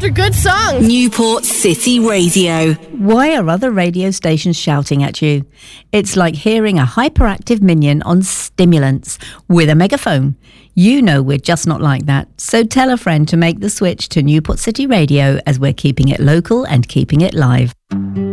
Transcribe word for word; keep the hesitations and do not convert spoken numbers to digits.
after good songs. Newport City Radio. Why are other radio stations shouting at you? It's like hearing a hyperactive minion on stimulants with a megaphone. You know we're just not like that. So tell a friend to make the switch to Newport City Radio, as we're keeping it local and keeping it live.